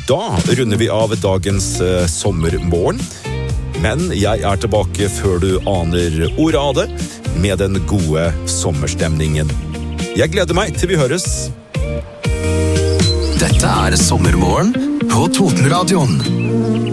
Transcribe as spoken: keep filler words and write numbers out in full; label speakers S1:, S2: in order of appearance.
S1: Da runder vi av dagens uh, sommermorgen. Men jeg er tilbake før du aner ordet av det, med den gode sommerstemningen. Jeg gleder meg til vi høres.
S2: Dette er Sommermorgen på Totenradioen.